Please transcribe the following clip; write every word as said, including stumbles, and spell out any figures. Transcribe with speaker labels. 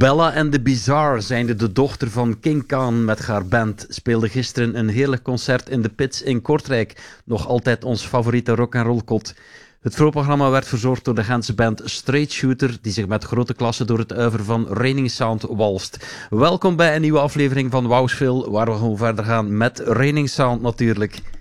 Speaker 1: Bella and the Bizarre, zijnde de dochter van King Khan met haar band, speelde gisteren een heerlijk concert in de Pits in Kortrijk. Nog altijd ons favoriete rock'n'roll kot. Het voorprogramma werd verzorgd door de Gentse band Straight Shooter, die zich met grote klasse door het uiver van Raining Sound walst. Welkom bij een nieuwe aflevering van Wouwsville, waar we gewoon verder gaan met Raining Sound natuurlijk.